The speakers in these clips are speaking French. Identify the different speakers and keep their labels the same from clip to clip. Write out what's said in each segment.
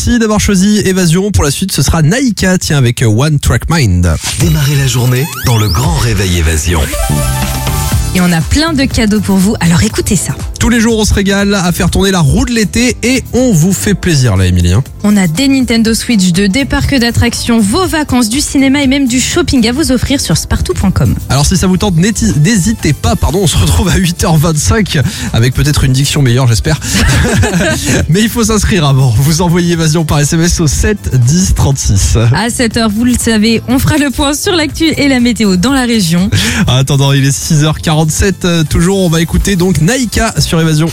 Speaker 1: Merci d'avoir choisi Évasion. Pour la suite, ce sera Naïka, tiens, avec One Track Mind.
Speaker 2: Démarrez la journée dans le grand réveil Évasion.
Speaker 3: Et on a plein de cadeaux pour vous, alors écoutez ça.
Speaker 1: Tous les jours, on se régale à faire tourner la roue de l'été et on vous fait plaisir là, Émilie.
Speaker 3: On a des Nintendo Switch 2, des parcs d'attractions, vos vacances, du cinéma et même du shopping à vous offrir sur spartou.com.
Speaker 1: Alors si ça vous tente, n'hésitez pas, on se retrouve à 8h25 avec peut-être une diction meilleure, j'espère. Mais il faut s'inscrire avant. Vous envoyez Évasion par SMS au 7 10 36.
Speaker 3: À 7h, vous le savez, on fera le point sur l'actu et la météo dans la région.
Speaker 1: En attendant, il est 6h47. Toujours, on va écouter donc Naïka sur Évasion.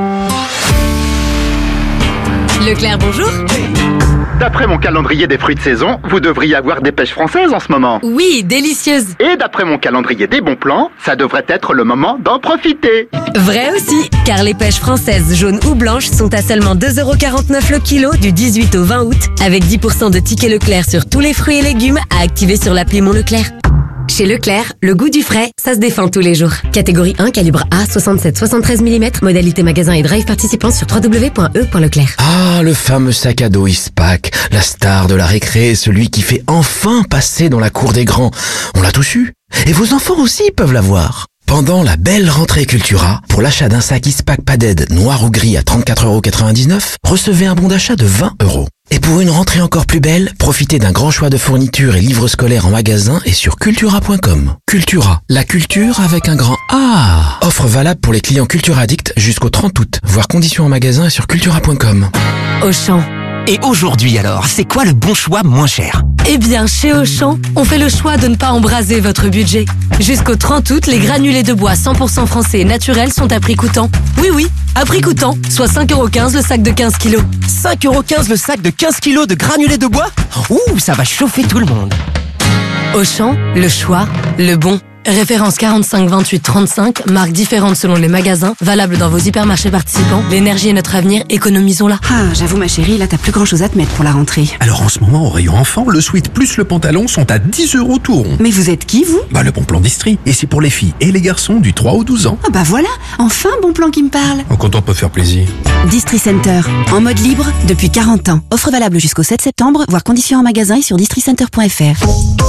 Speaker 3: Leclerc, bonjour.
Speaker 4: D'après mon calendrier des fruits de saison, vous devriez avoir des pêches françaises en ce moment.
Speaker 3: Oui, délicieuse.
Speaker 4: Et d'après mon calendrier des bons plans, ça devrait être le moment d'en profiter.
Speaker 5: Vrai aussi, car les pêches françaises jaunes ou blanches sont à seulement 2,49€ le kilo du 18 au 20 août, avec 10% de tickets Leclerc sur tous les fruits et légumes à activer sur l'appli Mon Leclerc. Chez Leclerc, le goût du frais, ça se défend tous les jours. Catégorie 1, calibre A, 67-73 mm, modalité magasin et drive participant sur www.e.leclerc.
Speaker 6: Ah, le fameux sac à dos Eastpak, la star de la récré, celui qui fait enfin passer dans la cour des grands. On l'a tous eu. Et vos enfants aussi peuvent l'avoir. Pendant la belle rentrée Cultura, pour l'achat d'un sac Eastpak Padded noir ou gris à 34,99€, recevez un bon d'achat de 20€. Et pour une rentrée encore plus belle, profitez d'un grand choix de fournitures et livres scolaires en magasin et sur cultura.com. Cultura, la culture avec un grand A. Offre valable pour les clients Cultura Addict jusqu'au 30 août. Voir conditions en magasin et sur cultura.com.
Speaker 5: Auchan.
Speaker 7: Et aujourd'hui alors, c'est quoi le bon choix moins cher ?
Speaker 5: Eh bien, chez Auchan, on fait le choix de ne pas embraser votre budget. Jusqu'au 30 août, les granulés de bois 100% français et naturels sont à prix coûtant. Oui, à prix coûtant, soit 5,15€ le sac de 15 kilos.
Speaker 7: 5,15€ le sac de 15 kilos de granulés de bois ? Ouh, ça va chauffer tout le monde.
Speaker 5: Auchan, le choix, le bon. Référence 45 28 35, marques différentes selon les magasins, valable dans vos hypermarchés participants. L'énergie est notre avenir, économisons-la.
Speaker 8: Ah, j'avoue ma chérie, là t'as plus grand chose à te mettre pour la rentrée.
Speaker 9: Alors en ce moment, au rayon enfant, le sweat plus le pantalon sont à 10€ tout rond.
Speaker 8: Mais vous êtes qui, vous ?
Speaker 9: Le bon plan d'Istrie. Et c'est pour les filles et les garçons du 3 au 12 ans.
Speaker 8: Ah bah voilà, enfin bon plan qui me parle.
Speaker 9: Quand on peut faire plaisir.
Speaker 8: Distri Center, en mode libre depuis 40 ans. Offre valable jusqu'au 7 septembre, voir conditions en magasin et sur districenter.fr.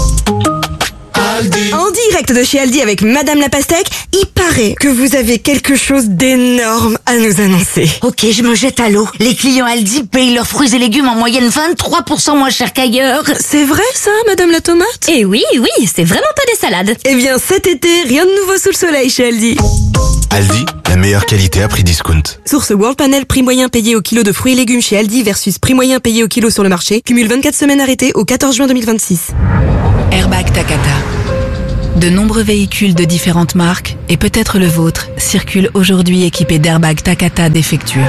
Speaker 10: En direct de chez Aldi avec Madame la Pastèque, il paraît que vous avez quelque chose d'énorme à nous annoncer.
Speaker 11: Ok, je me jette à l'eau. Les clients Aldi payent leurs fruits et légumes en moyenne 23% moins cher qu'ailleurs.
Speaker 10: C'est vrai ça, Madame la Tomate ?
Speaker 5: Et oui, c'est vraiment pas des salades.
Speaker 10: Eh bien cet été, rien de nouveau sous le soleil chez Aldi.
Speaker 2: Aldi, la meilleure qualité à prix discount.
Speaker 10: Source World Panel, prix moyen payé au kilo de fruits et légumes chez Aldi versus prix moyen payé au kilo sur le marché. Cumule 24 semaines arrêtées au 14 juin 2026.
Speaker 12: Airbag Takata. De nombreux véhicules de différentes marques, et peut-être le vôtre, circulent aujourd'hui équipés d'airbags Takata défectueux.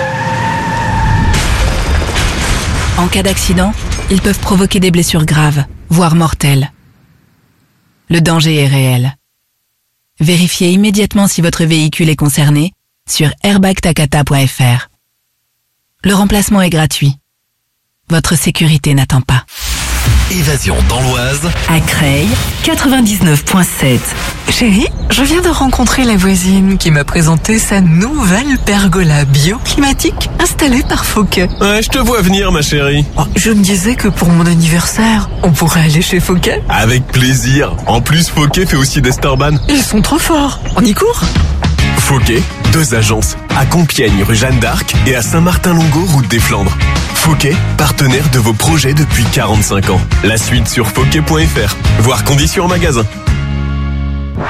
Speaker 12: En cas d'accident, ils peuvent provoquer des blessures graves, voire mortelles. Le danger est réel. Vérifiez immédiatement si votre véhicule est concerné sur airbagtakata.fr. Le remplacement est gratuit. Votre sécurité n'attend pas.
Speaker 2: Évasion dans l'Oise.
Speaker 13: À Creil, 99.7. Chérie, je viens de rencontrer la voisine qui m'a présenté sa nouvelle pergola bioclimatique installée par Fauquet.
Speaker 14: Ouais, je te vois venir, ma chérie.
Speaker 13: Je me disais que pour mon anniversaire, on pourrait aller chez Fauquet.
Speaker 14: Avec plaisir. En plus, Fauquet fait aussi des Starban.
Speaker 13: Ils sont trop forts. On y court ?
Speaker 14: Fauquet, 2 agences. À Compiègne, rue Jeanne d'Arc et à Saint-Martin-Longo, route des Flandres. Fauquet, partenaire de vos projets depuis 45 ans. La suite sur fauquet.fr. Voir conditions en magasin.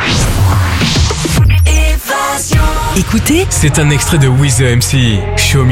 Speaker 13: Écoutez,
Speaker 15: c'est un extrait de With the MC. Show me.